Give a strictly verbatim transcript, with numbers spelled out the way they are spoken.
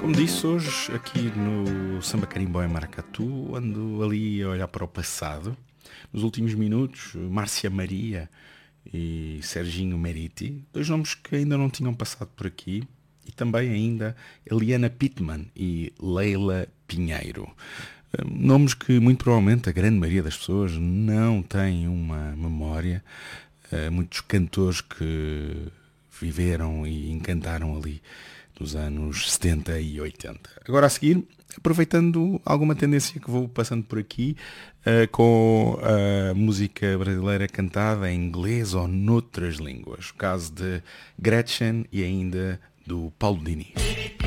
Como disse, hoje aqui no Samba Carimbó em Maracatu ando ali a olhar para o passado. Nos últimos minutos, Márcia Maria e Serginho Meriti, dois nomes que ainda não tinham passado por aqui, e também ainda Eliana Pittman e Leila Pinheiro. Nomes que muito provavelmente a grande maioria das pessoas não tem uma memória. Muitos cantores que viveram e encantaram ali dos anos setenta e oitenta. Agora a seguir, aproveitando alguma tendência que vou passando por aqui, uh, com a música brasileira cantada em inglês ou noutras línguas. O caso de Gretchen e ainda do Paulo Dini.